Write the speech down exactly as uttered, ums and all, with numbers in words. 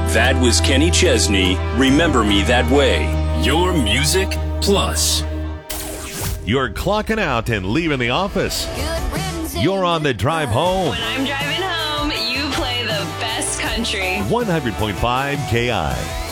That was Kenny Chesney, Remember Me That Way. Your Music Plus. You're clocking out and leaving the office. You're on the drive home. When I'm driving home, you play the best country. one hundred point five K I.